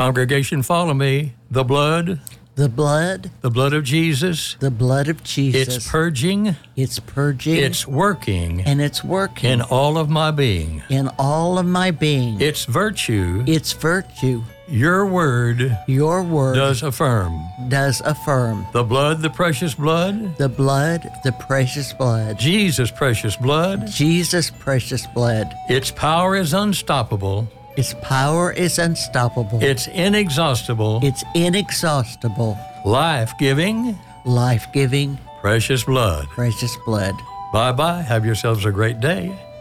Congregation, follow me. The blood The blood of Jesus. the blood of Jesus. It's purging. It's purging. It's working and it's working in all of my being. in all of my being. It's virtue. It's virtue. Your word Your word does affirm. does affirm. The blood, the precious blood. The blood, the precious blood. Jesus' precious blood. Jesus' precious blood. Its power is unstoppable. Its power is unstoppable. It's inexhaustible. It's inexhaustible. Life-giving. Life-giving, Precious blood. precious blood. Bye-bye. Have yourselves a great day.